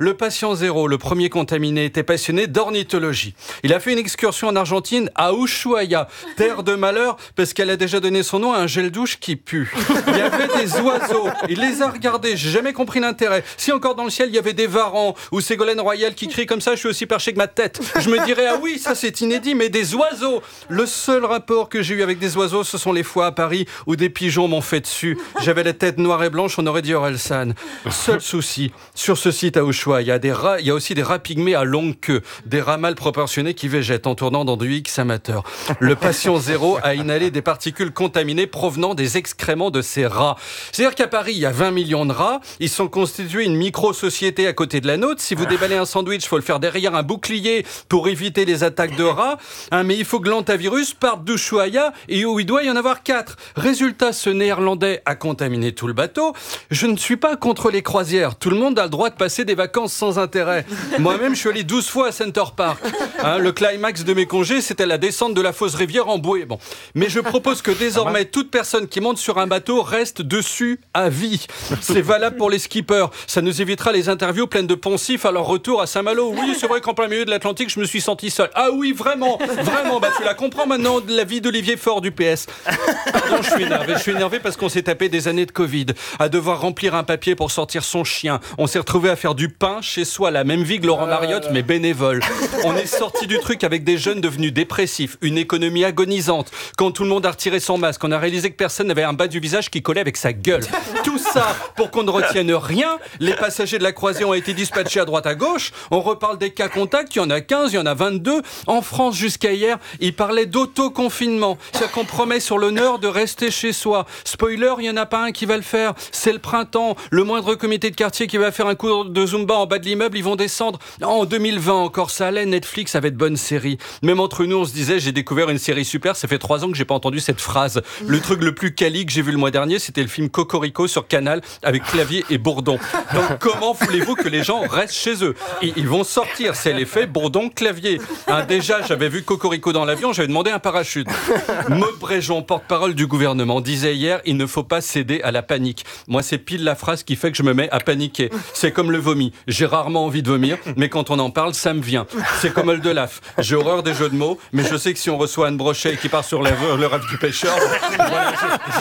Le patient zéro, le premier contaminé, était passionné d'ornithologie. Il a fait une excursion en Argentine à Ushuaia, terre de malheur, parce qu'elle a déjà donné son nom à un gel douche qui pue. Il y avait des oiseaux, il les a regardés, j'ai jamais compris l'intérêt. Si encore dans le ciel, il y avait des varans ou Ségolène Royal qui crie comme ça, je suis aussi perché que ma tête. Je me dirais, ah oui, ça c'est inédit, mais des oiseaux. Le seul rapport que j'ai eu avec des oiseaux, ce sont les fois à Paris où des pigeons m'ont fait dessus. J'avais la tête noire et blanche, on aurait dit Orelsan. Seul souci, sur ce site à Ushuaia, il y a aussi des rats pygmées à longue queue, des rats mal proportionnés qui végètent en tournant dans du X amateur. Le patient zéro a inhalé des particules contaminées provenant des excréments de ces rats. C'est-à-dire qu'à Paris, il y a 20 millions de rats, ils sont constitués une micro-société à côté de la nôtre. Si vous déballez un sandwich, il faut le faire derrière un bouclier pour éviter les attaques de rats. Mais il faut que l'antavirus parte d'Ushuaia et où il doit y en avoir 4. Résultat, ce Néerlandais a contaminé tout le bateau. Je ne suis pas contre les croisières. Tout le monde a le droit de passer des vacances sans intérêt. Moi-même, je suis allé 12 fois à Center Park. Le climax de mes congés, c'était la descente de la fausse rivière en bouée. Bon. Mais je propose que désormais, toute personne qui monte sur un bateau reste dessus à vie. C'est valable pour les skippers. Ça nous évitera les interviews pleines de poncifs à leur retour à Saint-Malo. Oui, c'est vrai qu'en plein milieu de l'Atlantique, je me suis senti seul. Ah oui, vraiment. Bah, tu la comprends maintenant, de la vie d'Olivier Faure du PS. Pardon, je suis énervé parce qu'on s'est tapé des années de Covid, à devoir remplir un papier pour sortir son chien. On s'est retrouvé à faire du pain chez soi, la même vie que Laurent Mariotte, mais bénévole. On est sorti du truc avec des jeunes devenus dépressifs, une économie agonisante. Quand tout le monde a retiré son masque, on a réalisé que personne n'avait un bas du visage qui collait avec sa gueule. Tout ça pour qu'on ne retienne rien. Les passagers de la croisière ont été dispatchés à droite à gauche. On reparle des cas contacts, il y en a 15, il y en a 22. En France, jusqu'à hier, ils parlaient d'autoconfinement. Ça qu'on promet sur l'honneur de rester chez soi. Spoiler, il n'y en a pas un qui va le faire. C'est le printemps. Le moindre comité de quartier qui va faire un cours de Zumba en bas de l'immeuble, ils vont descendre. En 2020 encore, ça allait. Netflix avait de bonnes séries. Même entre nous, on se disait, j'ai découvert une série super. Ça fait 3 ans que j'ai pas entendu cette phrase. Le truc le plus quali que j'ai vu le mois dernier, c'était le film Cocorico sur Canal avec Clavier et Bourdon. Donc comment voulez-vous que les gens restent chez eux? Ils vont sortir, c'est l'effet Bourdon-Clavier. Déjà, j'avais vu Cocorico dans l'avion, j'avais demandé un parachute. Maud Bréjon, porte-parole du gouvernement, disait hier, il ne faut pas céder à la panique. Moi, c'est pile la phrase qui fait que je me mets à paniquer. C'est comme le vomi. J'ai rarement envie de vomir, mais quand on en parle, ça me vient. C'est comme le Olaf. J'ai horreur des jeux de mots, mais je sais que si on reçoit Anne Brochet qui part sur le rêve du pêcheur, voilà,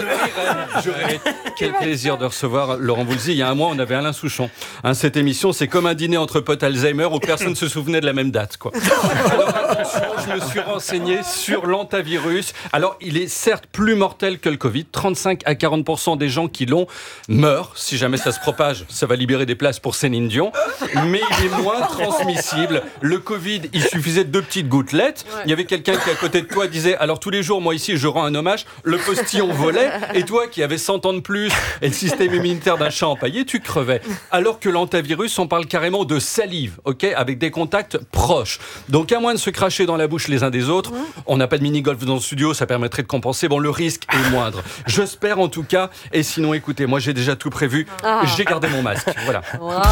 je rirai. Quel plaisir de recevoir Laurent Voulzy. Il y a un mois, on avait Alain Souchon. Cette émission, c'est comme un dîner entre potes Alzheimer où personne ne se souvenait de la même date, quoi. Alors attention, je me suis renseigné sur l'antavirus. Alors, il est certes plus mortel que le Covid. 35 à 40% des gens qui l'ont meurent. Si jamais ça se propage, ça va libérer des places pour Céline Dion. Mais il est moins transmissible. Le Covid, il suffisait de 2 petites gouttelettes. Il y avait quelqu'un qui, à côté de toi, disait « Alors, tous les jours, moi, ici, je rends un hommage. » Le postillon volait. Et toi, qui avais 100 ans de plus et le système immunitaire d'un chat empaillé, tu crevais. Alors que l'antavirus, on parle carrément de salive, ok, avec des contacts proches. Donc, à moins de se cracher dans la bouche les uns des autres, on n'a pas de mini-golf dans le studio, ça permettrait de compenser. Bon, le risque est moindre. J'espère en tout cas. Et sinon, écoutez, moi, j'ai déjà tout prévu. J'ai gardé mon masque. Voilà.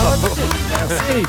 Merci.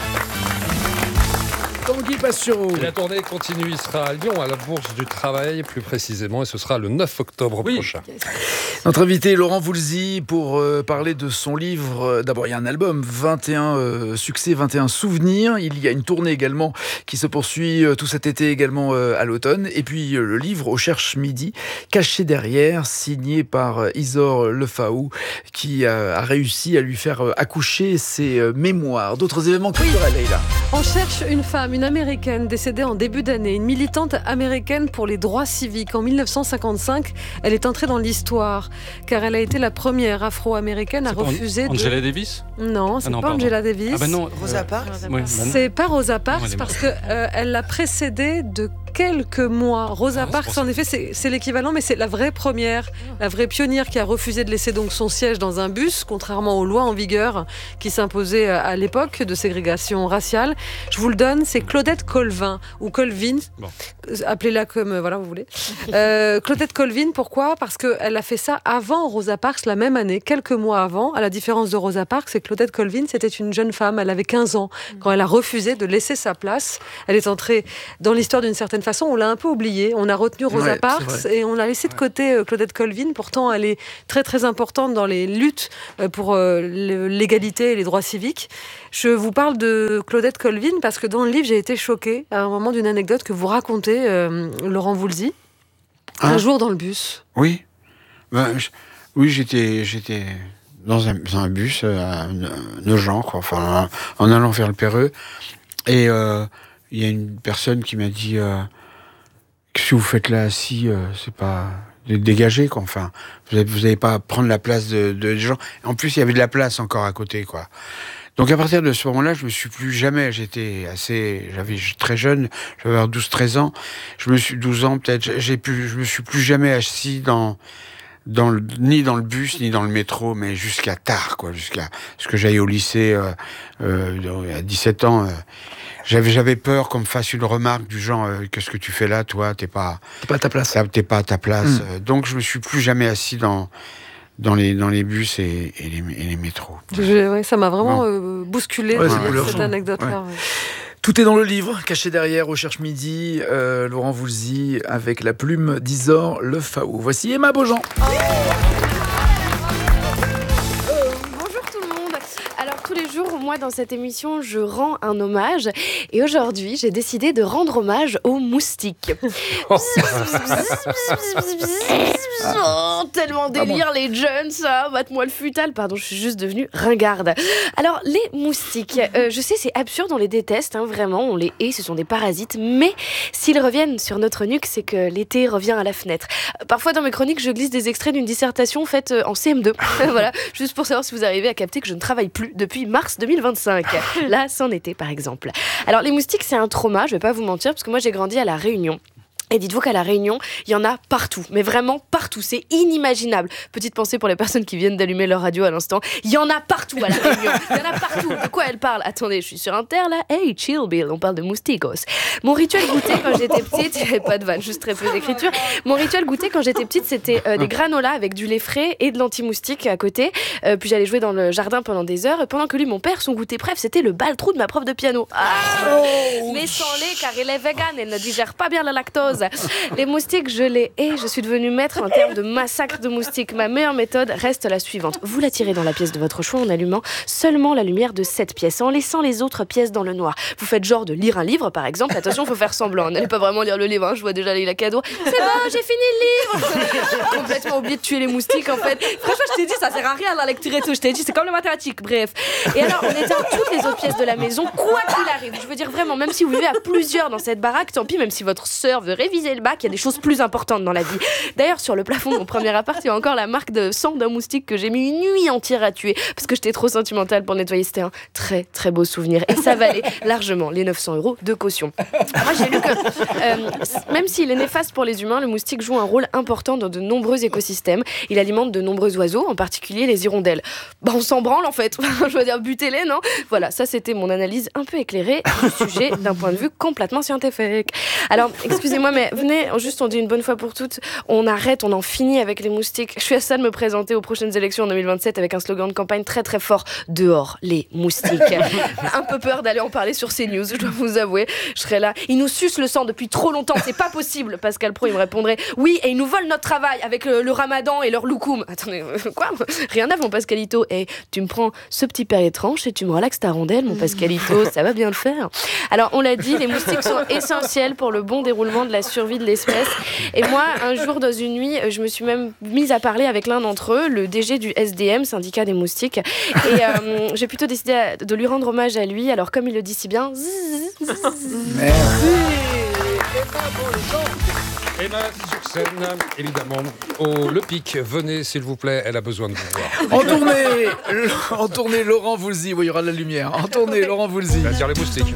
Tanguy Passiot. La tournée continue, il sera à Lyon, à la Bourse du Travail, plus précisément, et ce sera le 9 octobre prochain. Notre invité Laurent Voulzy pour parler de son livre. D'abord, il y a un album, 21 succès, 21 souvenirs. Il y a une tournée également qui se poursuit tout cet été également à l'automne. Et puis le livre Au cherche midi, caché derrière, signé par Isor Lefaou, qui a réussi à lui faire accoucher ses mémoires. D'autres événements culturels, Leïla. On cherche une femme, une américaine décédée en début d'année, une militante américaine pour les droits civiques. En 1955, elle est entrée dans l'histoire car elle a été la première afro-américaine à refuser Angela Davis ? Non, c'est pas Angela Davis. Ah ben non. Rosa Parks. C'est pas Rosa Parks parce que elle l'a précédée de quelques mois. Rosa Parks, en effet, c'est l'équivalent, mais c'est la vraie première, la vraie pionnière qui a refusé de laisser donc son siège dans un bus, contrairement aux lois en vigueur qui s'imposaient à l'époque de ségrégation raciale. Je vous le donne, c'est Claudette Colvin, ou Colvin, appelez-la comme vous voulez. Claudette Colvin, pourquoi ? Parce qu'elle a fait ça avant Rosa Parks, la même année, quelques mois avant. À la différence de Rosa Parks, c'est Claudette Colvin, c'était une jeune femme, elle avait 15 ans, quand elle a refusé de laisser sa place. Elle est entrée dans l'histoire d'une certaine certaine façon, on l'a un peu oubliée. On a retenu Rosa Parks et on a laissé de côté Claudette Colvin. Pourtant, elle est très très importante dans les luttes pour l'égalité et les droits civiques. Je vous parle de Claudette Colvin parce que dans le livre, j'ai été choquée à un moment d'une anecdote que vous racontez, Laurent Voulzy, un jour dans le bus. Oui, j'étais dans un bus à Nogent, quoi, enfin, en allant vers le Perreux, et il y a une personne qui m'a dit qu'est-ce que vous faites là assis, c'est pas dégagé, quoi, enfin, vous n'allez pas prendre la place de gens. En plus, il y avait de la place encore à côté, quoi. Donc à partir de ce moment-là, je me suis plus jamais, j'étais très jeune, j'avais 12-13 ans, 12 ans peut-être, je me suis plus jamais assis ni dans le bus, ni dans le métro, mais jusqu'à tard, quoi, jusqu'à ce que j'aille au lycée, à 17 ans, j'avais peur qu'on me fasse une remarque du genre, qu'est-ce que tu fais là, toi, t'es pas à ta place. T'es pas à ta place. Donc je me suis plus jamais assis dans les bus et les métros. Ça m'a vraiment bousculé cette anecdote-là. Ouais. Tout est dans le livre, caché derrière Recherche Midi, Laurent Voulzy avec la plume d'Isor Le Faou. Voici Emma Beaujean. Bonjour tout le monde. Alors tous les jours, moi dans cette émission, je rends un hommage. Et aujourd'hui, j'ai décidé de rendre hommage aux moustiques. Tellement délire les jeunes, ça. Mate-moi le futal. Pardon, je suis juste devenue ringarde. Alors, les moustiques, je sais, c'est absurde, on les déteste, hein, vraiment, on les hait, ce sont des parasites. Mais s'ils reviennent sur notre nuque, c'est que l'été revient à la fenêtre. Parfois, dans mes chroniques, je glisse des extraits d'une dissertation faite en CM2. Voilà, juste pour savoir si vous arrivez à capter que je ne travaille plus depuis mars 2025. Là, c'en était, par exemple. Alors, les moustiques, c'est un trauma, je vais pas vous mentir, parce que moi, j'ai grandi à La Réunion. Et dites-vous qu'à La Réunion, il y en a partout, mais vraiment partout, c'est inimaginable. Petite pensée pour les personnes qui viennent d'allumer leur radio à l'instant, il y en a partout à La Réunion, il y en a partout. De quoi elle parle? Attendez, je suis sur Inter là, hey chill Bill, on parle de mousticos. Mon rituel goûter quand j'étais petite, il n'y avait pas de vanne, juste très peu d'écriture. Mon rituel goûter quand j'étais petite, c'était des granolas avec du lait frais et de l'anti-moustique à côté. Puis j'allais jouer dans le jardin pendant des heures, pendant que lui, mon père, son goûter bref, c'était le bal-trou de ma prof de piano. Mais sans lait, car il est vegan, elle ne digère pas bien la lactose. Les moustiques, je les hais. Je suis devenue maître en termes de massacre de moustiques. Ma meilleure méthode reste la suivante. Vous l'attirez dans la pièce de votre choix en allumant seulement la lumière de cette pièce, en laissant les autres pièces dans le noir. Vous faites genre de lire un livre, par exemple. Attention, faut faire semblant. N'allez pas vraiment lire le livre, hein. Je vois déjà les cadeaux. C'est bon, j'ai fini le livre. Complètement oublié de tuer les moustiques, en fait. Franchement, je t'ai dit, ça sert à rien la lecture et tout. Je t'ai dit, c'est comme les mathématiques. Bref. Et alors, on éteint toutes les autres pièces de la maison, quoi qu'il arrive. Je veux dire vraiment, même si vous vivez à plusieurs dans cette baraque, tant pis, même si votre sœur veut réviser le bac, il y a des choses plus importantes dans la vie. D'ailleurs, sur le plafond de mon premier appart, il y a encore la marque de sang d'un moustique que j'ai mis une nuit entière à tuer parce que j'étais trop sentimentale pour nettoyer. C'était un très très beau souvenir et ça valait largement les 900 € de caution. Moi, j'ai lu que même s'il est néfaste pour les humains, le moustique joue un rôle important dans de nombreux écosystèmes. Il alimente de nombreux oiseaux, en particulier les hirondelles. Bah, on s'en branle en fait. Je veux dire, butez-les, non? Voilà, ça c'était mon analyse un peu éclairée du sujet d'un point de vue complètement scientifique. Alors, excusez-moi, mais venez, juste on dit une bonne fois pour toutes, on arrête, on en finit avec les moustiques. Je suis à ça de me présenter aux prochaines élections en 2027 avec un slogan de campagne très très fort: dehors les moustiques. Un peu peur d'aller en parler sur CNews, je dois vous avouer. Je serais là, ils nous sucent le sang depuis trop longtemps, c'est pas possible. Pascal Praud, il me répondrait: oui, et ils nous volent notre travail avec le ramadan et leur loukoum. Attendez, quoi? Rien à mon Pascalito. Et tu me prends ce petit pain étrange et tu me relaxes ta rondelle, mon Pascalito, ça va bien le faire. Alors, on l'a dit, les moustiques sont essentiels pour le bon déroulement de la survie de l'espèce. Et moi, un jour, dans une nuit, je me suis même mise à parler avec l'un d'entre eux, le DG du SDM, syndicat des moustiques. Et j'ai plutôt décidé de lui rendre hommage à lui. Alors, comme il le dit si bien... Merci. Emma sur scène, évidemment. Le pic, venez s'il vous plaît, elle a besoin de vous voir. En tournée, Laurent Voulzy. Oui, il y aura de la lumière. En tournée, Laurent Voulzy. Attire les moustiques.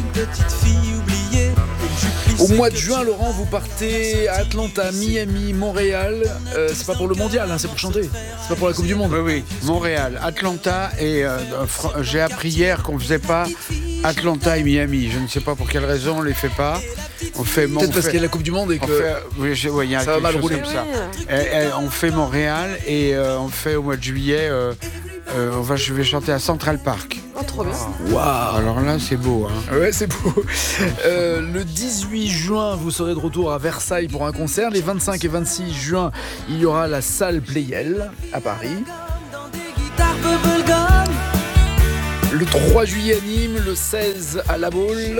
Au mois de juin, Laurent, vous partez à Atlanta, Miami, Montréal. C'est pas pour le mondial, hein, c'est pour chanter. C'est pas pour la Coupe du Monde. Oui, Montréal, Atlanta et j'ai appris hier qu'on faisait pas Atlanta et Miami. Je ne sais pas pour quelle raison on les fait pas. Peut-être parce qu'il y a la Coupe du Monde et que y a ça va mal rouler. Comme ça. On fait Montréal et on fait au mois de juillet. Je vais chanter à Central Park. Oh, trop bien. Waouh. Alors là, c'est beau. Hein. Ouais, c'est beau. Le 18 juin, vous serez de retour à Versailles pour un concert. Les 25 et 26 juin, il y aura la salle Playel à Paris. Le 3 juillet à Nîmes, le 16 à La Baule.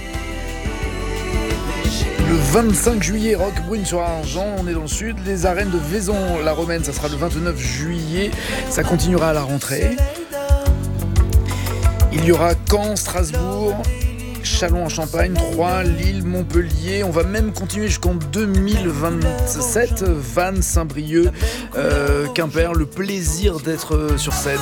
Le 25 juillet, Roquebrune-sur-Argent, on est dans le sud. Les arènes de Vaison-la-Romaine, ça sera le 29 juillet. Ça continuera à la rentrée. Il y aura Caen, Strasbourg, Châlons-en-Champagne, Troyes, Lille, Montpellier. On va même continuer jusqu'en 2027. Vannes, Saint-Brieuc, Quimper. Le plaisir d'être sur scène.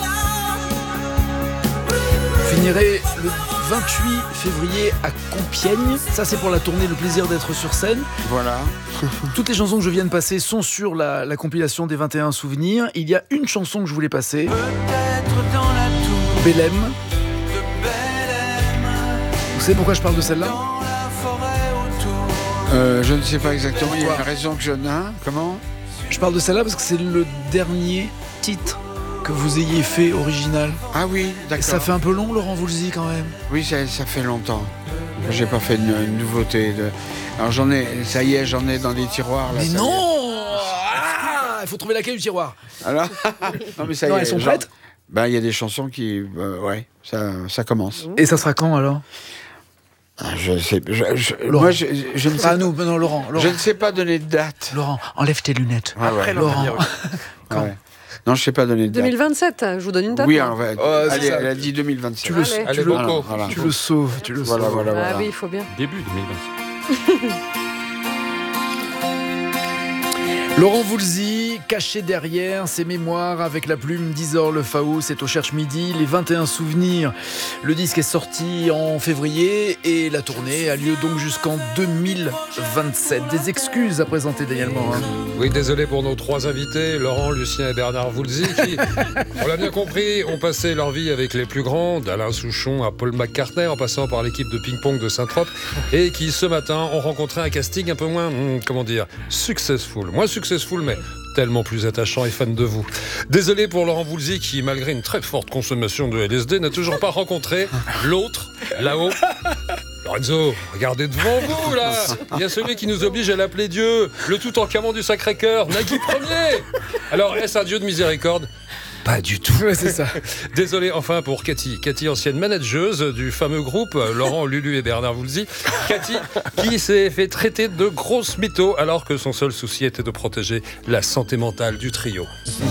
Vous finirez le 28 février à Compiègne. Ça, c'est pour la tournée Le plaisir d'être sur scène. Voilà. Toutes les chansons que je viens de passer sont sur la compilation des 21 souvenirs. Il y a une chanson que je voulais passer. Bélem. Vous savez pourquoi je parle de celle-là ? Je ne sais pas exactement. Il y a une raison que je n'ai. Comment ? Je parle de celle-là parce que c'est le dernier titre que vous ayez fait original. Ah oui, d'accord. Ça fait un peu long, Laurent Voulzy, quand même. Oui, ça fait longtemps. J'ai pas fait une nouveauté. Alors j'en ai dans les tiroirs. Là, mais non. Il faut trouver laquelle du tiroir. Alors non, mais ça non, elles sont prêtes. Il y a des chansons qui... ouais, ça commence. Et ça sera quand, alors ? Je sais... Laurent. Moi, je ne sais pas... nous, non, Laurent. Je ne sais pas donner de date. Laurent, enlève tes lunettes. Après, Laurent. Quand non, je ne sais pas donner de date. 2027, je vous donne une date. Oui, allez, elle a dit 2027. Tu le sauves. Voilà. Ah oui, il faut bien. Début 2027. Laurent Voulzy, caché derrière ses mémoires avec la plume d'Isor Le Fao, c'est au Cherche Midi, les 21 souvenirs. Le disque est sorti en février et la tournée a lieu donc jusqu'en 2027. Des excuses à présenter également. Hein. Oui, désolé pour nos trois invités, Laurent, Lucien et Bernard Voulzy, qui, on l'a bien compris, ont passé leur vie avec les plus grands, d'Alain Souchon à Paul McCartney, en passant par l'équipe de ping-pong de Saint-Trope, et qui ce matin ont rencontré un casting un peu moins, successful. Moins successful, mais tellement plus attachant et fan de vous. Désolé pour Laurent Voulzy qui, malgré une très forte consommation de LSD, n'a toujours pas rencontré l'autre, là-haut. Lorenzo, regardez devant vous, là. Il y a celui qui nous oblige à l'appeler Dieu, le tout en camant du Sacré-Cœur, Nagui Ier. Alors, est-ce un Dieu de miséricorde ? Pas du tout. Ouais, c'est ça. Désolé enfin pour Cathy. Cathy, ancienne manageuse du fameux groupe Laurent, Lulu et Bernard Voulzy. Cathy qui s'est fait traiter de grosse mytho alors que son seul souci était de protéger la santé mentale du trio.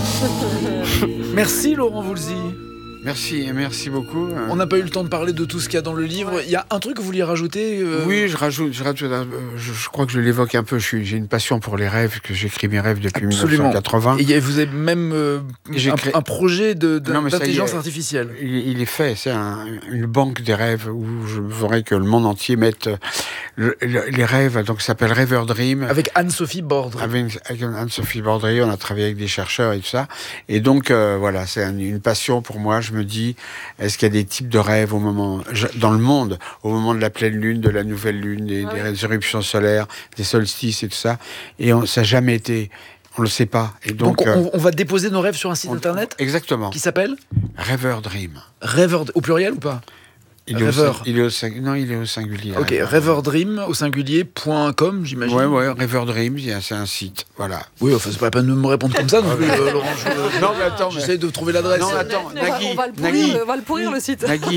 Merci Laurent Voulzy. Merci beaucoup. On n'a pas eu le temps de parler de tout ce qu'il y a dans le livre. Il y a un truc que vous vouliez rajouter Oui, je crois que je l'évoque un peu. J'ai une passion pour les rêves, que j'écris mes rêves depuis 1980. Et vous avez même un projet d'intelligence artificielle. Il est fait. C'est une banque des rêves où je voudrais que le monde entier mette les rêves. Donc ça s'appelle Rêveur Dream. Avec Anne-Sophie Bordry. Avec Anne-Sophie Bordry, on a travaillé avec des chercheurs et tout ça. Et donc voilà, c'est une passion pour moi. Je me dis, est-ce qu'il y a des types de rêves dans le monde, au moment de la pleine lune, de la nouvelle lune, des éruptions solaires, des solstices et tout ça. Et ça n'a jamais été... On ne le sait pas. Et donc on va déposer nos rêves sur un site internet. Exactement. Qui s'appelle Rêveur Dream. Rêveur au pluriel ou pas? Il est au singulier. Ok, rêveurdream au singulier.com, j'imagine. Ouais, Rêveur Dream, c'est un site, voilà. Oui, enfin, c'est pas la peine de me répondre comme ça non plus, Laurent. Non, mais attends, j'essaie de trouver l'adresse. Non, attends, Nagui. On va le pourrir, le site. Nagui.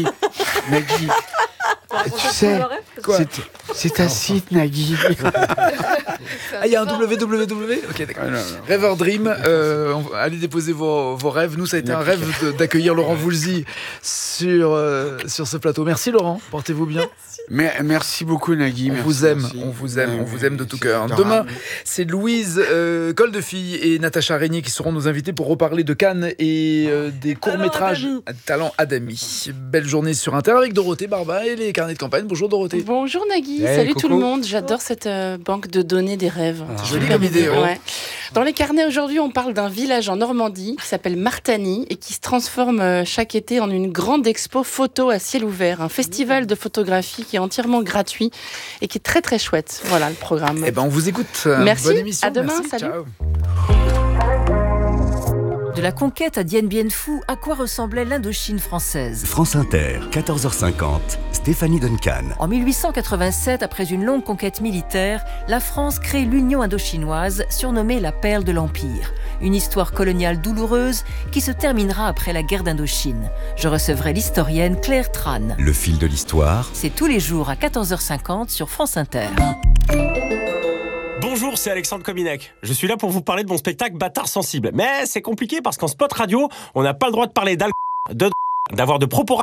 Tu sais, c'est un site, Nagui. Il y a un www. Ok, d'accord. Rêveur Dream, allez déposer vos rêves. Nous, ça a été un rêve d'accueillir Laurent Voulzy sur ce plateau. Merci Laurent, portez-vous bien. Merci beaucoup Nagui. On vous aime de tout cœur. Demain, c'est Louise Coldefille et Natacha Régnier qui seront nos invités pour reparler de Cannes et des courts-métrages Talent Adami. Belle journée sur Inter avec Dorothée Barba et les carnets de campagne. Bonjour Dorothée. Bonjour Nagui, salut tout le monde. J'adore cette banque de données des rêves. C'est joli comme idée. Ouais. Dans les carnets aujourd'hui, on parle d'un village en Normandie qui s'appelle Martany et qui se transforme chaque été en une grande expo photo à ciel ouvert, un festival de photographie qui est entièrement gratuit et qui est très très chouette. Voilà le programme. On vous écoute. Merci. Bonne émission. À demain. Merci. Salut. Ciao. De la conquête à Dien Bien Phu, à quoi ressemblait l'Indochine française ? France Inter, 14h50, Stéphanie Duncan. En 1887, après une longue conquête militaire, la France crée l'Union indochinoise, surnommée la Perle de l'Empire. Une histoire coloniale douloureuse qui se terminera après la guerre d'Indochine. Je recevrai l'historienne Claire Tran. Le fil de l'histoire. C'est tous les jours à 14h50 sur France Inter. Bonjour, c'est Alexandre Kominek. Je suis là pour vous parler de mon spectacle Bâtard sensible. Mais c'est compliqué parce qu'en spot radio, on n'a pas le droit de parler d'avoir de propos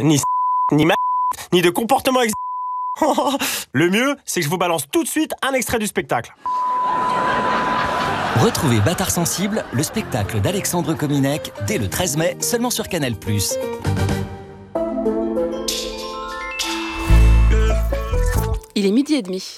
ni de comportement Le mieux, c'est que je vous balance tout de suite un extrait du spectacle. Retrouvez Bâtard sensible, le spectacle d'Alexandre Kominek, dès le 13 mai, seulement sur Canal+. Il est 12h30.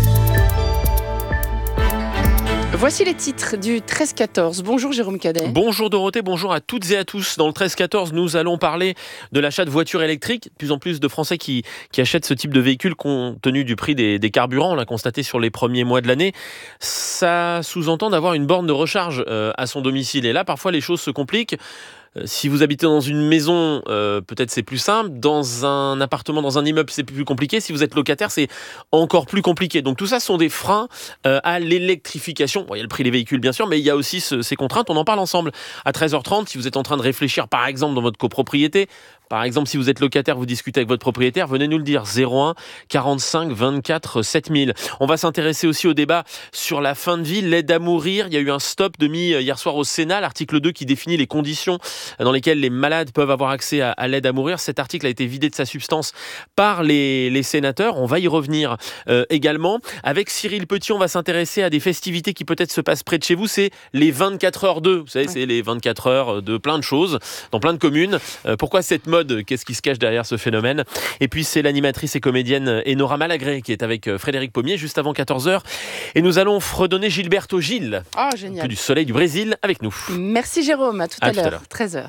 Voici les titres du 13-14. Bonjour Jérôme Cadet. Bonjour Dorothée, bonjour à toutes et à tous. Dans le 13-14, nous allons parler de l'achat de voitures électriques. De plus en plus de Français qui achètent ce type de véhicule compte tenu du prix des carburants. On l'a constaté sur les premiers mois de l'année. Ça sous-entend d'avoir une borne de recharge à son domicile. Et là, parfois, les choses se compliquent. Si vous habitez dans une maison, peut-être c'est plus simple. Dans un appartement, dans un immeuble, c'est plus compliqué. Si vous êtes locataire, c'est encore plus compliqué. Donc tout ça sont des freins à l'électrification. Bon, il y a le prix des véhicules, bien sûr, mais il y a aussi ces contraintes. On en parle ensemble à 13h30. Si vous êtes en train de réfléchir, par exemple, dans votre copropriété, par exemple, si vous êtes locataire, vous discutez avec votre propriétaire, venez nous le dire. 01 45 24 7000. On va s'intéresser aussi au débat sur la fin de vie, l'aide à mourir. Il y a eu un stop de mis hier soir au Sénat, l'article 2 qui définit les conditions dans lesquelles les malades peuvent avoir accès à l'aide à mourir. Cet article a été vidé de sa substance par les sénateurs. On va y revenir également. Avec Cyril Petit, on va s'intéresser à des festivités qui peut-être se passent près de chez vous. C'est les 24 heures d'eux. Vous savez, c'est les 24 heures de plein de choses, dans plein de communes. Pourquoi cette mode ? Qu'est-ce qui se cache derrière ce phénomène ? Et puis, c'est l'animatrice et comédienne Enora Malagré qui est avec Frédéric Pommier juste avant 14h. Et nous allons fredonner Gilberto Gil. Oh, génial. Un peu du soleil du Brésil avec nous. Merci Jérôme, à tout à l'heure. 13h.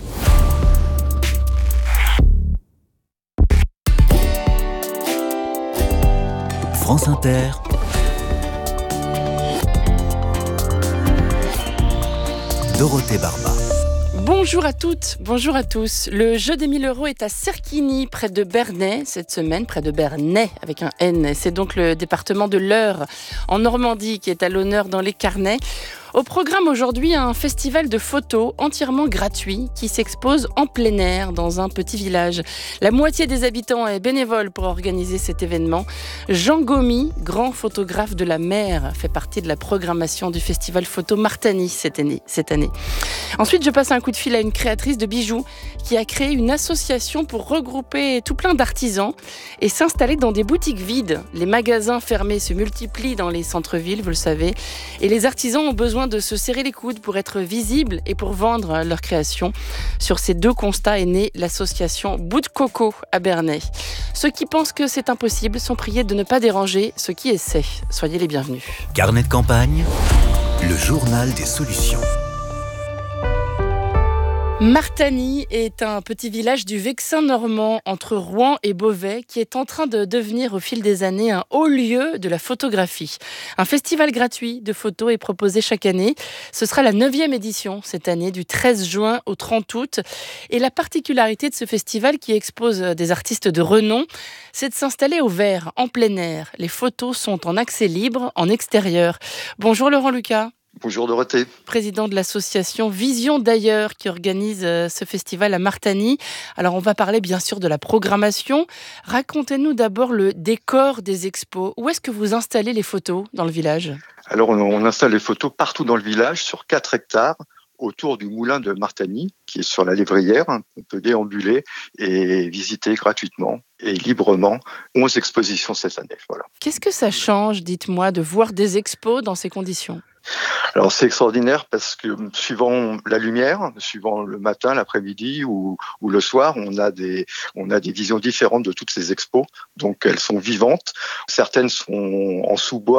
France Inter. Dorothée Barba. Bonjour à toutes, bonjour à tous. Le jeu des 1000 € est à Cerquigny, près de Bernay, cette semaine, près de Bernay, avec un N. C'est donc le département de l'Eure, en Normandie, qui est à l'honneur dans les carnets. Au programme aujourd'hui, un festival de photos entièrement gratuit qui s'expose en plein air dans un petit village. La moitié des habitants est bénévole pour organiser cet événement. Jean Gomy, grand photographe de la mer, fait partie de la programmation du festival photo Martani cette année. Ensuite, je passe un coup de fil à une créatrice de bijoux qui a créé une association pour regrouper tout plein d'artisans et s'installer dans des boutiques vides. Les magasins fermés se multiplient dans les centres-villes, vous le savez, et les artisans ont besoin de se serrer les coudes pour être visibles et pour vendre leurs créations. Sur ces deux constats est née l'association Bout de Coco à Bernay. Ceux qui pensent que c'est impossible sont priés de ne pas déranger ceux qui essaient. Soyez les bienvenus. Carnet de campagne, le journal des solutions. Martani est un petit village du Vexin normand entre Rouen et Beauvais qui est en train de devenir au fil des années un haut lieu de la photographie. Un festival gratuit de photos est proposé chaque année. Ce sera la 9e édition cette année, du 13 juin au 30 août. Et la particularité de ce festival qui expose des artistes de renom, c'est de s'installer au vert, en plein air. Les photos sont en accès libre, en extérieur. Bonjour Laurent Lucas. Bonjour Dorothée. Président de l'association Vision d'ailleurs qui organise ce festival à Martani. Alors on va parler bien sûr de la programmation. Racontez-nous d'abord le décor des expos. Où est-ce que vous installez les photos dans le village ? Alors on installe les photos partout dans le village sur 4 hectares autour du moulin de Martani qui est sur la Lévrière. On peut déambuler et visiter gratuitement et librement 11 expositions cette année. Voilà. Qu'est-ce que ça change, dites-moi, de voir des expos dans ces conditions ? Alors c'est extraordinaire parce que suivant la lumière, suivant le matin, l'après-midi ou le soir, on a des visions différentes de toutes ces expos. Donc elles sont vivantes. Certaines sont en sous-bois,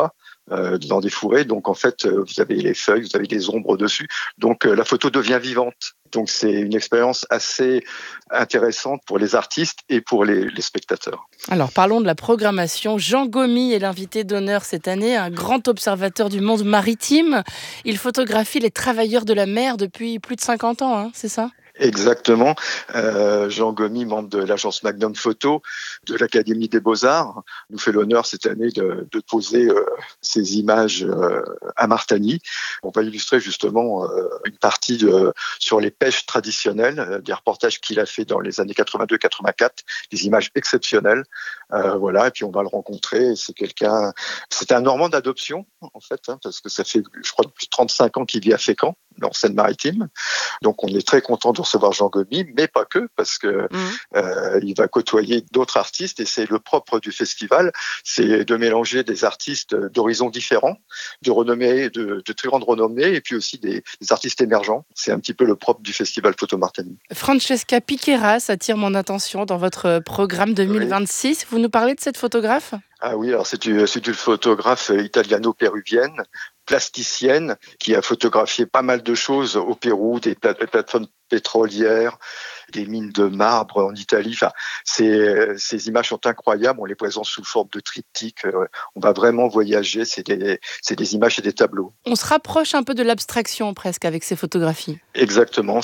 dans des fourrés. Donc en fait, vous avez les feuilles, vous avez des ombres dessus. Donc la photo devient vivante. Donc c'est une expérience assez intéressante pour les artistes et pour les spectateurs. Alors parlons de la programmation. Jean Gomy est l'invité d'honneur cette année, un grand observateur du monde maritime. Il photographie les travailleurs de la mer depuis plus de 50 ans, c'est ça ? Exactement. Jean Gomy, membre de l'agence Magnum Photo de l'Académie des Beaux-Arts, nous fait l'honneur cette année de poser ces images à Martany. On va illustrer justement une partie sur les pêches traditionnelles, des reportages qu'il a fait dans les années 82-84, des images exceptionnelles. Voilà, et puis on va le rencontrer. C'est un Normand d'adoption en fait, parce que ça fait, je crois, depuis 35 ans qu'il vit à Fécamp, en Seine-Maritime. Donc on est très content de recevoir Jean Gomy, mais pas que, parce que il va côtoyer d'autres artistes, et c'est le propre du festival, c'est de mélanger des artistes d'horizons différents, de renommée, de très grande renommée, et puis aussi des artistes émergents. C'est un petit peu le propre du festival Photo Martany. Francesca Piqueras attire mon attention dans votre programme 2026. Oui. Vous nous parlez de cette photographe ? Ah oui, alors c'est une photographe italiano-péruvienne, plasticienne, qui a photographié pas mal de choses au Pérou, des plateformes pétrolières, des mines de marbre en Italie. Enfin, ces images sont incroyables. On les présente sous forme de triptyque. On va vraiment voyager. C'est des images et des tableaux. On se rapproche un peu de l'abstraction presque avec ces photographies. Exactement.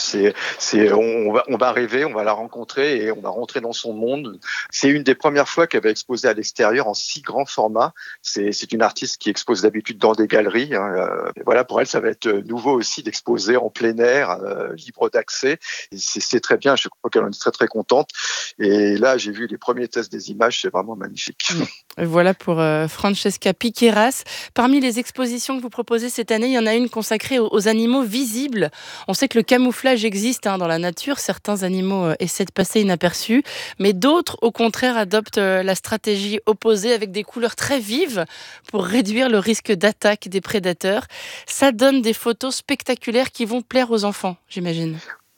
On va rêver, on va la rencontrer et on va rentrer dans son monde. C'est une des premières fois qu'elle va exposer à l'extérieur en si grand format. C'est une artiste qui expose d'habitude dans des galeries. Voilà, pour elle, ça va être nouveau aussi d'exposer en plein air, libre d'accès. Et c'est très bien. Je crois qu'elle en est très très contente. Et là, j'ai vu les premiers tests des images. C'est vraiment magnifique. Voilà pour Francesca Piqueras. Parmi les expositions que vous proposez cette année, il y en a une consacrée aux animaux visibles. On sait que le camouflage existe dans la nature. Certains animaux essaient de passer inaperçus, mais d'autres, au contraire, adoptent la stratégie opposée avec des couleurs très vives pour réduire le risque d'attaque des prédateurs. Ça donne des photos spectaculaires qui vont plaire aux enfants, j'imagine.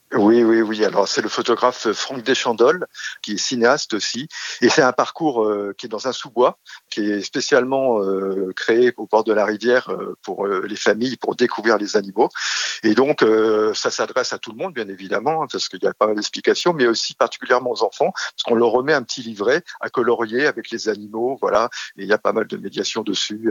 Oui. Alors, c'est le photographe Franck Deschandolle, qui est cinéaste aussi. Et c'est un parcours qui est dans un sous-bois, qui est spécialement créé au bord de la rivière pour les familles, pour découvrir les animaux. Et donc, ça s'adresse à tout le monde, bien évidemment, parce qu'il y a pas mal d'explications, mais aussi particulièrement aux enfants, parce qu'on leur remet un petit livret à colorier avec les animaux, voilà. Et il y a pas mal de médiations dessus,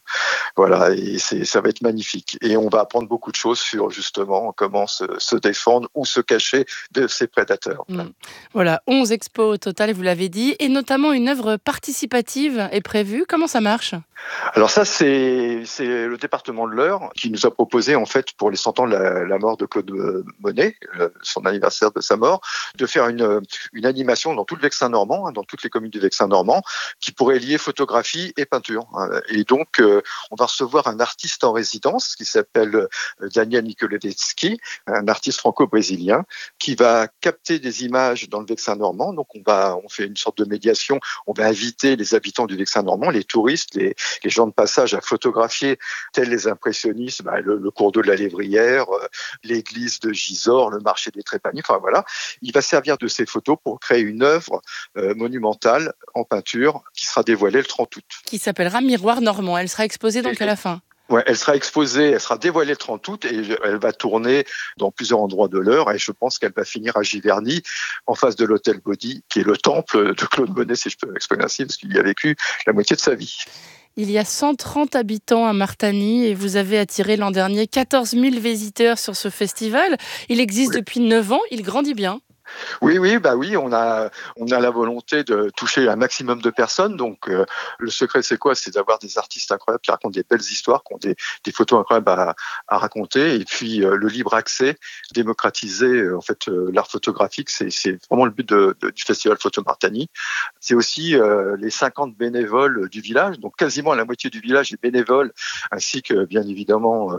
voilà. Et ça va être magnifique. Et on va apprendre beaucoup de choses sur, justement, comment se défendre ou se cacher de ces prédateurs. Voilà, 11 expos au total, vous l'avez dit, et notamment une œuvre participative est prévue. Comment ça marche ? Alors ça, c'est le département de l'Eure qui nous a proposé, en fait, pour les 100 ans de la mort de Claude Monet, son anniversaire de sa mort, de faire une animation dans tout le Vexin normand, dans toutes les communes du Vexin normand, qui pourrait lier photographie et peinture. Et donc, on va recevoir un artiste en résidence qui s'appelle Daniel Nikolewski, un artiste franco-brésilien, qui va capter des images dans le Vexin normand. Donc, on fait une sorte de médiation. On va inviter les habitants du Vexin normand, les touristes, les gens de passage à photographier, tels les impressionnistes, le cours d'eau de la Lévrière, l'église de Gisors, le marché des Trépaniers. Enfin, voilà. Il va servir de ces photos pour créer une œuvre monumentale en peinture qui sera dévoilée le 30 août. Qui s'appellera Miroir normand. Elle sera exposée donc à la fin. Ouais, elle sera exposée, elle sera dévoilée le 30 août et elle va tourner dans plusieurs endroits de l'Eure et je pense qu'elle va finir à Giverny, en face de l'hôtel Baudy, qui est le temple de Claude Monet, si je peux m'exprimer ainsi, parce qu'il y a vécu la moitié de sa vie. Il y a 130 habitants à Martany et vous avez attiré l'an dernier 14 000 visiteurs sur ce festival. Il existe depuis 9 ans, il grandit bien. Oui, on a la volonté de toucher un maximum de personnes. Donc, le secret, c'est quoi ? C'est d'avoir des artistes incroyables qui racontent des belles histoires, qui ont des photos incroyables à raconter. Et puis, le libre accès, démocratiser en fait l'art photographique, c'est vraiment le but du Festival Photo Martany. C'est aussi les 50 bénévoles du village. Donc, quasiment la moitié du village est bénévole, ainsi que, bien évidemment,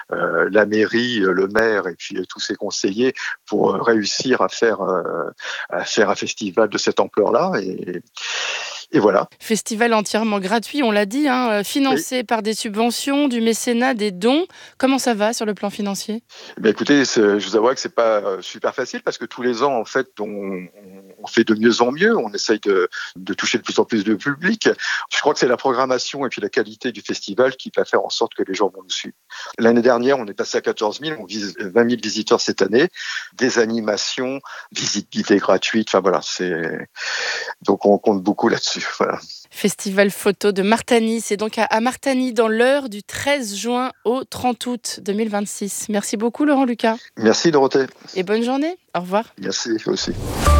la mairie, le maire et puis tous ses conseillers pour réussir à faire un festival de cette ampleur-là. Et voilà. Festival entièrement gratuit, on l'a dit, financé par des subventions, du mécénat, des dons. Comment ça va sur le plan financier ? Écoutez, je vous avoue que c'est pas super facile parce que tous les ans, en fait, on on fait de mieux en mieux. On essaye de toucher de plus en plus de public. Je crois que c'est la programmation et puis la qualité du festival qui va faire en sorte que les gens vont nous suivre. L'année dernière, on est passé à 14 000, on vise 20 000 visiteurs cette année, des animations, visites guidées gratuites, enfin voilà, donc on compte beaucoup là-dessus, voilà. Festival photo de Martany, c'est donc à Martany dans l'Eure du 13 juin au 30 août 2026. Merci beaucoup Laurent Lucas. Merci Dorothée. Et bonne journée, au revoir. Merci, vous aussi.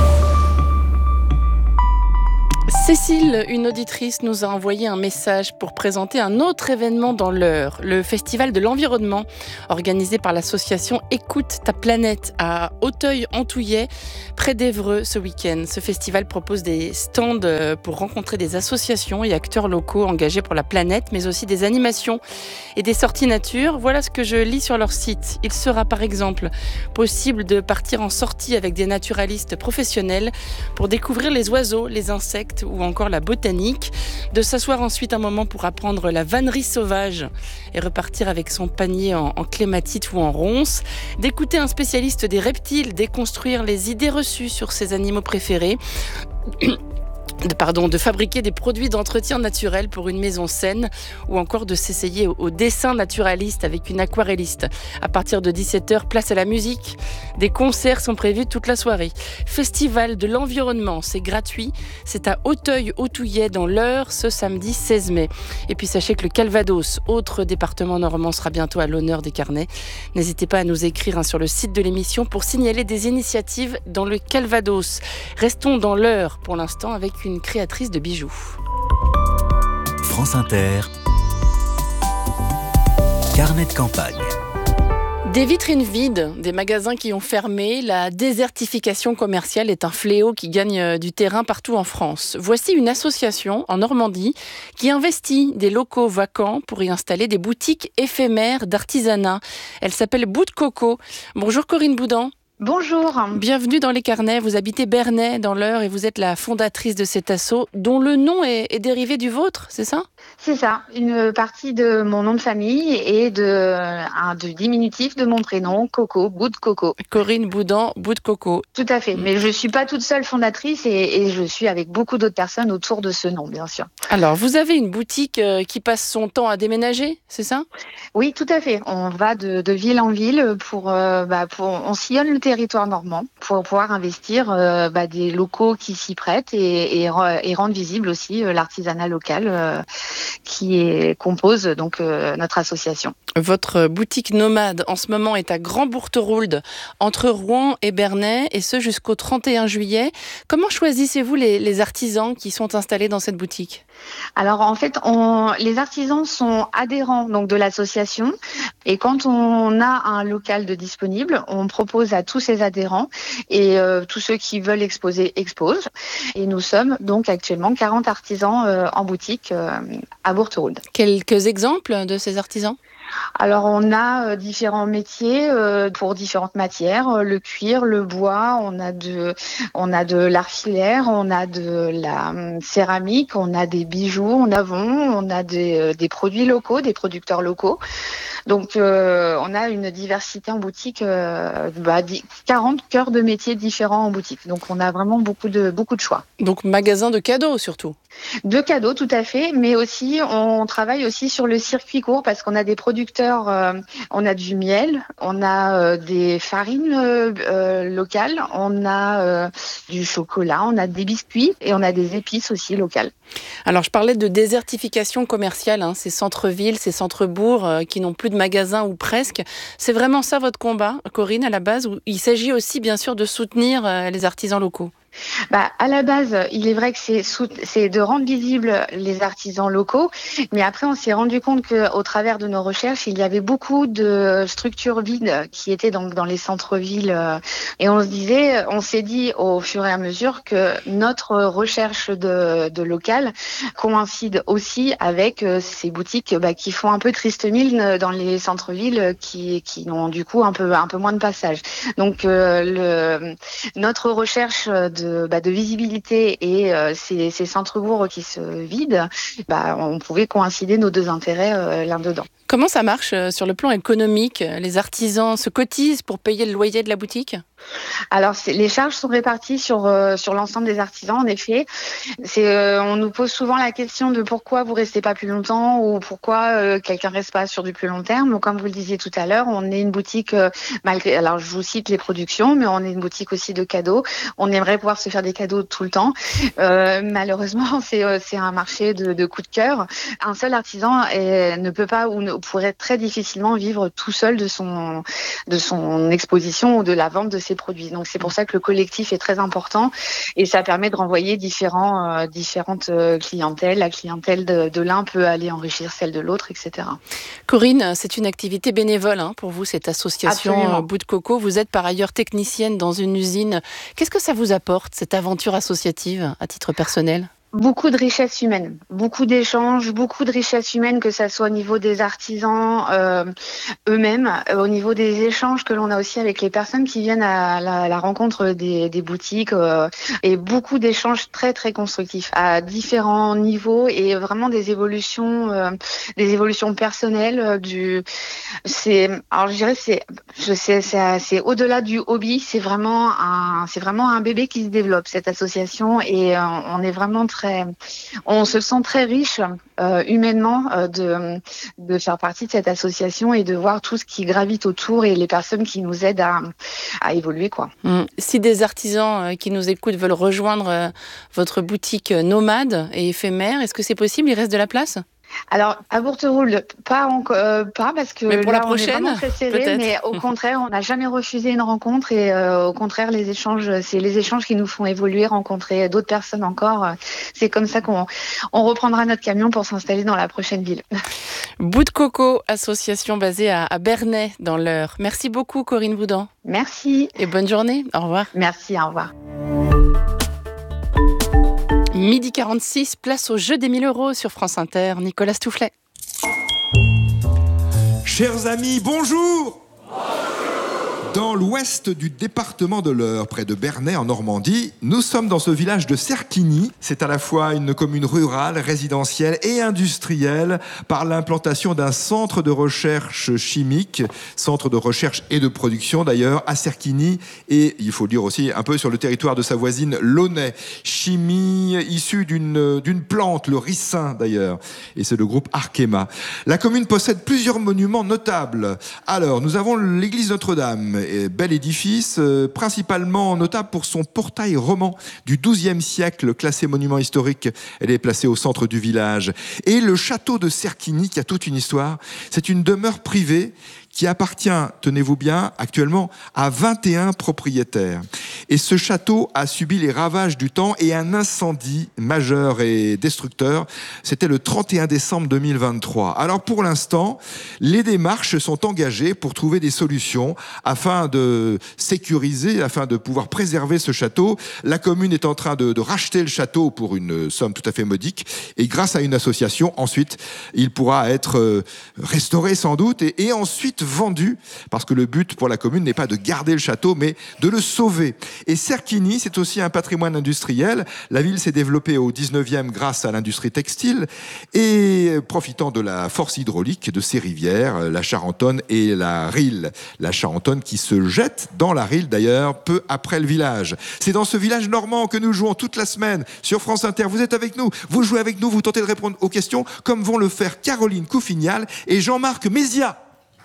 Cécile, une auditrice, nous a envoyé un message pour présenter un autre événement dans l'Eure, le Festival de l'environnement, organisé par l'association Écoute ta planète à Auteuil-en-Touillet, près d'Évreux ce week-end. Ce festival propose des stands pour rencontrer des associations et acteurs locaux engagés pour la planète, mais aussi des animations et des sorties nature. Voilà ce que je lis sur leur site. Il sera par exemple possible de partir en sortie avec des naturalistes professionnels pour découvrir les oiseaux, les insectes ou encore la botanique, de s'asseoir ensuite un moment pour apprendre la vannerie sauvage et repartir avec son panier en clématite ou en ronce, d'écouter un spécialiste des reptiles, déconstruire les idées reçues sur ses animaux préférés, de fabriquer des produits d'entretien naturel pour une maison saine ou encore de s'essayer au dessin naturaliste avec une aquarelliste. À partir de 17h, place à la musique. Des concerts sont prévus toute la soirée. Festival de l'environnement, c'est gratuit. C'est à Auteuil-Touillet dans l'Eure ce samedi 16 mai. Et puis sachez que le Calvados, autre département normand, sera bientôt à l'honneur des carnets. N'hésitez pas à nous écrire sur le site de l'émission pour signaler des initiatives dans le Calvados. Restons dans l'Eure pour l'instant avec une créatrice de bijoux. France Inter, carnet de campagne. Des vitrines vides, des magasins qui ont fermé, la désertification commerciale est un fléau qui gagne du terrain partout en France. Voici une association en Normandie qui investit des locaux vacants pour y installer des boutiques éphémères d'artisanat. Elle s'appelle Bout de Coco. Bonjour Corinne Boudan. Bonjour. Bienvenue dans les carnets. Vous habitez Bernay dans l'Eure et vous êtes la fondatrice de cet asso dont le nom est dérivé du vôtre, c'est ça ? C'est ça. Une partie de mon nom de famille et du diminutif de mon prénom, Coco, Bout de Coco. Corinne Boudan, Bout de Coco. Tout à fait. Mais je ne suis pas toute seule fondatrice et je suis avec beaucoup d'autres personnes autour de ce nom, bien sûr. Alors, vous avez une boutique qui passe son temps à déménager, c'est ça ? Oui, tout à fait. On va de ville en ville on sillonne le territoire normand pour pouvoir investir des locaux qui s'y prêtent et rendre visible aussi l'artisanat local qui compose donc notre association. Votre boutique nomade en ce moment est à Grand-Bourteroulde, entre Rouen et Bernay, et ce jusqu'au 31 juillet. Comment choisissez-vous les artisans qui sont installés dans cette boutique ? Alors en fait, les artisans sont adhérents donc de l'association et quand on a un local de disponible, on propose à tous ces adhérents et tous ceux qui veulent exposer exposent. Et nous sommes donc actuellement 40 artisans en boutique à Bourteroulde. Quelques exemples de ces artisans ? Alors on a différents métiers pour différentes matières, le cuir, le bois, on a de l'arfilaire, on a de la céramique, on a des bijoux en avon, on a des produits locaux, des producteurs locaux. Donc on a une diversité en boutique, 40 cœurs de métiers différents en boutique. Donc on a vraiment beaucoup de choix. Donc magasin de cadeaux surtout. De cadeaux, tout à fait, mais aussi on travaille aussi sur le circuit court parce qu'on a des producteurs, on a du miel, on a des farines locales, on a du chocolat, on a des biscuits et on a des épices aussi locales. Alors je parlais de désertification commerciale, ces centres-villes, ces centres-bourgs qui n'ont plus de magasins ou presque. C'est vraiment ça votre combat, Corinne, à la base, où il s'agit aussi bien sûr de soutenir les artisans locaux. À la base, il est vrai que c'est de rendre visibles les artisans locaux, mais après on s'est rendu compte qu'au travers de nos recherches, il y avait beaucoup de structures vides qui étaient donc dans les centres-villes et on s'est dit au fur et à mesure que notre recherche de local coïncide aussi avec ces boutiques qui font un peu triste mine dans les centres-villes qui ont du coup un peu moins de passage. Donc notre recherche de visibilité et ces centres-bourgs qui se vident, on pouvait coïncider nos deux intérêts l'un dedans. Comment ça marche sur le plan économique ? Les artisans se cotisent pour payer le loyer de la boutique ? Alors, les charges sont réparties sur l'ensemble des artisans, en effet. On nous pose souvent la question de pourquoi vous restez pas plus longtemps ou pourquoi quelqu'un reste pas sur du plus long terme. Donc, comme vous le disiez tout à l'heure, on est une boutique, alors je vous cite les productions, mais on est une boutique aussi de cadeaux. On aimerait pouvoir se faire des cadeaux tout le temps. Malheureusement, c'est un marché de coup de cœur. Un seul artisan ne peut pas ou pourrait très difficilement vivre tout seul de son exposition ou de la vente de ses produits. Donc c'est pour ça que le collectif est très important et ça permet de renvoyer différentes clientèles. La clientèle de l'un peut aller enrichir celle de l'autre, etc. Corinne, c'est une activité bénévole pour vous, cette association Absolument. Bout de Coco. Vous êtes par ailleurs technicienne dans une usine. Qu'est-ce que ça vous apporte, cette aventure associative, à titre personnel ? Beaucoup de richesses humaines, beaucoup d'échanges, beaucoup de richesses humaines, que ça soit au niveau des artisans eux-mêmes, au niveau des échanges que l'on a aussi avec les personnes qui viennent à la rencontre des boutiques, et beaucoup d'échanges très très constructifs à différents niveaux et vraiment des évolutions personnelles. Alors je dirais c'est au-delà du hobby, c'est vraiment un bébé qui se développe, cette association, et on est vraiment on se sent très riche humainement de faire partie de cette association et de voir tout ce qui gravite autour et les personnes qui nous aident à évoluer, quoi. Si des artisans qui nous écoutent veulent rejoindre votre boutique nomade et éphémère, est-ce que c'est possible ? Il reste de la place ? Alors, à Bourteroule, pas parce que mais pour là, la prochaine, on est vraiment très serré, mais au contraire, on n'a jamais refusé une rencontre et au contraire, c'est les échanges qui nous font évoluer, rencontrer d'autres personnes encore. C'est comme ça qu'on reprendra notre camion pour s'installer dans la prochaine ville. Bout de Coco, association basée à Bernay dans l'Eure. Merci beaucoup, Corinne Boudin. Merci. Et bonne journée. Au revoir. Merci, au revoir. 12h46, place au jeu des 1000 € sur France Inter. Nicolas Stoufflet. Chers amis, bonjour. Dans l'ouest du département de l'Eure, près de Bernay en Normandie, nous sommes dans ce village de Serquigny. C'est à la fois une commune rurale, résidentielle et industrielle par l'implantation d'un centre de recherche chimique, centre de recherche et de production d'ailleurs, à Serquigny et, il faut le dire aussi, un peu sur le territoire de sa voisine Launay. Chimie issue d'une plante, le ricin d'ailleurs, et c'est le groupe Arkema. La commune possède plusieurs monuments notables. Alors, nous avons l'église Notre-Dame, bel édifice, principalement notable pour son portail roman du XIIe siècle, classé monument historique. Elle est placée au centre du village. Et le château de Serquigny, qui a toute une histoire, c'est une demeure privée qui appartient, tenez-vous bien, actuellement à 21 propriétaires. Et ce château a subi les ravages du temps et un incendie majeur et destructeur. C'était le 31 décembre 2023. Alors pour l'instant, les démarches sont engagées pour trouver des solutions afin de sécuriser, afin de pouvoir préserver ce château. La commune est en train de racheter le château pour une somme tout à fait modique. Et grâce à une association, ensuite, il pourra être restauré sans doute et ensuite vendu, parce que le but pour la commune n'est pas de garder le château, mais de le sauver. Et Serquigny, c'est aussi un patrimoine industriel. La ville s'est développée au 19e grâce à l'industrie textile et profitant de la force hydraulique de ses rivières, la Charentonne et la Risle. La Charentonne qui se jette dans la Risle, d'ailleurs, peu après le village. C'est dans ce village normand que nous jouons toute la semaine sur France Inter. Vous êtes avec nous, vous jouez avec nous, vous tentez de répondre aux questions, comme vont le faire Caroline Coufignal et Jean-Marc Mézia.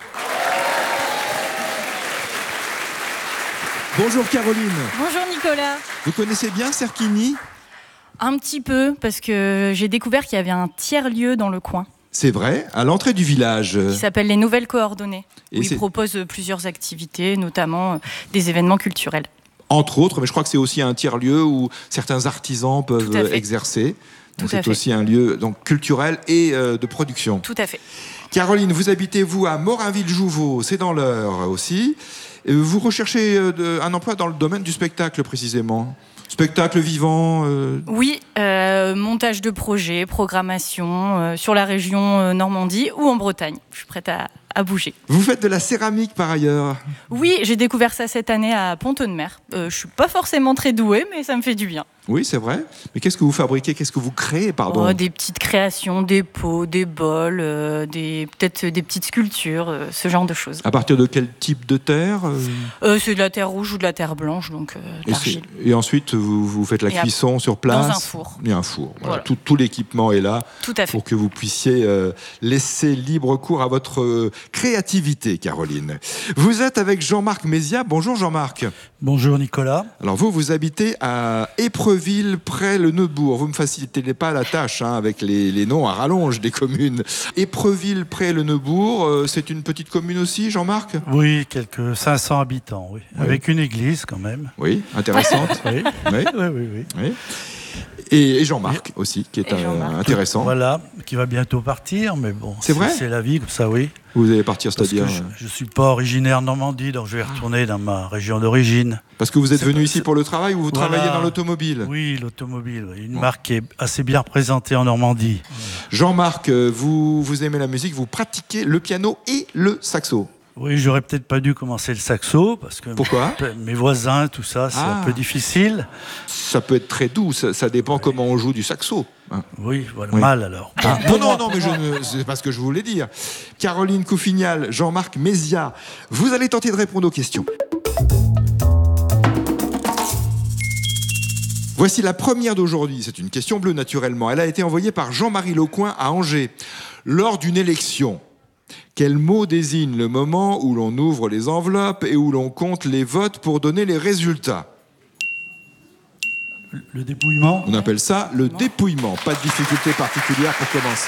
Bonjour Caroline. Bonjour Nicolas. Vous connaissez bien Serquigny ? Un petit peu, parce que j'ai découvert qu'il y avait un tiers-lieu dans le coin. C'est vrai, à l'entrée du village. Qui s'appelle Les Nouvelles Coordonnées. Et où il propose plusieurs activités, notamment des événements culturels. Entre autres, mais je crois que c'est aussi un tiers-lieu où certains artisans peuvent exercer. Donc c'est aussi un lieu donc, culturel et de production. Tout à fait. Caroline, vous habitez-vous à Morinville-Jouveau, c'est dans l'Eure aussi. Vous recherchez un emploi dans le domaine du spectacle précisément ? Spectacle vivant Oui, montage de projets, programmation sur la région Normandie ou en Bretagne. Je suis prête à bouger. Vous faites de la céramique par ailleurs ? Oui, j'ai découvert ça cette année à Pont-de-Mer. Je suis pas forcément très douée, mais ça me fait du bien. Oui, c'est vrai. Mais qu'est-ce que vous fabriquez? Qu'est-ce que vous créez, pardon? Des petites créations, des pots, des bols, peut-être des petites sculptures, ce genre de choses. À partir de quel type de terre? C'est de la terre rouge ou de la terre blanche, donc d'argile. Et ensuite, vous faites la cuisson sur place? Dans un four. Il y a un four. Voilà. Tout l'équipement est là. Tout à fait. Pour que vous puissiez laisser libre cours à votre créativité, Caroline. Vous êtes avec Jean-Marc Mézia. Bonjour Jean-Marc. Bonjour Nicolas. Alors vous habitez à Épreville, près le Neubourg. Vous me facilitez pas la tâche avec les noms à rallonge des communes. Épreville, près le Neubourg, c'est une petite commune aussi, Jean-Marc? Oui, quelques 500 habitants, oui. Avec une église quand même. Oui, intéressante. Oui. Oui. Et Jean-Marc aussi, qui est intéressant. Voilà, qui va bientôt partir, mais bon, c'est vrai, c'est la vie comme ça, oui. Vous allez partir, c'est-à-dire je ne suis pas originaire de Normandie, donc je vais retourner dans ma région d'origine. Parce que vous êtes venu ici pour le travail ou vous travaillez dans l'automobile? Oui, l'automobile, une marque qui est assez bien représentée en Normandie. Jean-Marc, vous aimez la musique, vous pratiquez le piano et le saxo. Oui, j'aurais peut-être pas dû commencer le saxo parce que mes voisins, tout ça, c'est un peu difficile. Ça peut être très doux, ça dépend comment on joue du saxo. Oui, voilà, mal alors. Non, mais c'est pas ce que je voulais dire. Caroline Couffignal, Jean-Marc Mézia, vous allez tenter de répondre aux questions. Voici la première d'aujourd'hui. C'est une question bleue naturellement. Elle a été envoyée par Jean-Marie Lecoin à Angers. Lors d'une élection, quel mot désigne le moment où l'on ouvre les enveloppes et où l'on compte les votes pour donner les résultats? Le dépouillement. On appelle ça le dépouillement. Pas de difficulté particulière pour commencer.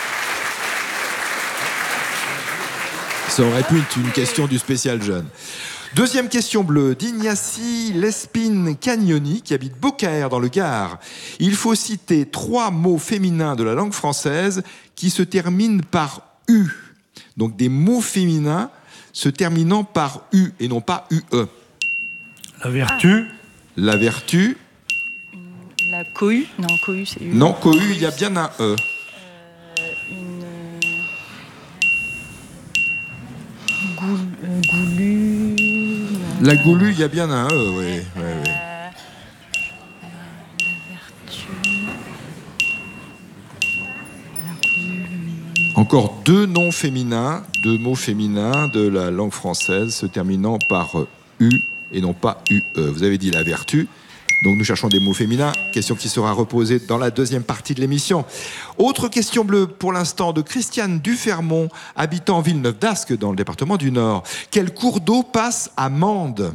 Ça aurait pu être une question du spécial jeune. Deuxième question bleue d'Ignacy Lespine Cagnoni, qui habite Beaucaire dans le Gard. Il faut citer 3 mots féminins de la langue française qui se terminent par U. Donc des mots féminins se terminant par U et non pas UE. La vertu. La vertu. La cohue. Non, cohue c'est U. Non, cohue, il y a bien un E. Goulu. La goulue, il y a bien un E, oui. Encore 2 noms féminins, 2 mots féminins de la langue française se terminant par U et non pas UE. Vous avez dit la vertu, donc nous cherchons des mots féminins, question qui sera reposée dans la deuxième partie de l'émission. Autre question bleue pour l'instant de Christiane Dufermont, habitant Villeneuve d'Ascq dans le département du Nord. Quel cours d'eau passe à Mende?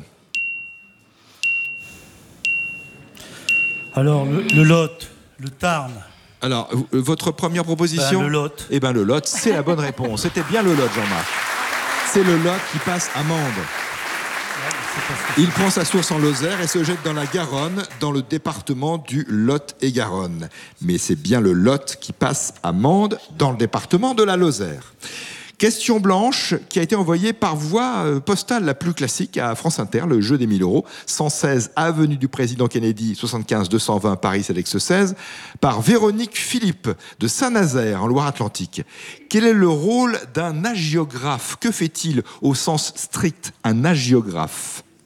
Alors le Lot, le Tarn. Alors, votre première proposition? Le Lot. Eh bien, le Lot, c'est la bonne réponse. C'était bien le Lot, Jean-Marc. C'est le Lot qui passe à Mende. Il prend sa source en Lozère et se jette dans la Garonne, dans le département du Lot-et-Garonne. Mais c'est bien le Lot qui passe à Mende, dans le département de la Lozère. Question blanche qui a été envoyée par voie postale la plus classique à France Inter, le jeu des 1000 €, 116 avenue du Président Kennedy, 75 220 Paris Sélexe 16, par Véronique Philippe de Saint-Nazaire en Loire-Atlantique. Quel est le rôle d'un hagiographe? Que fait-il au sens strict, un hagiographe?